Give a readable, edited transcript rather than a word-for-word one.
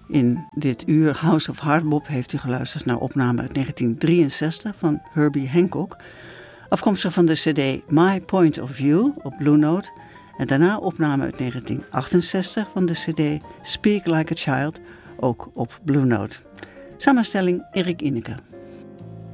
In dit uur House of Hardbop heeft u geluisterd naar opname uit 1963 van Herbie Hancock, afkomstig van de cd My Point of View op Blue Note en daarna opname uit 1968 van de cd Speak Like a Child, ook op Blue Note. Samenstelling Erik Inneke.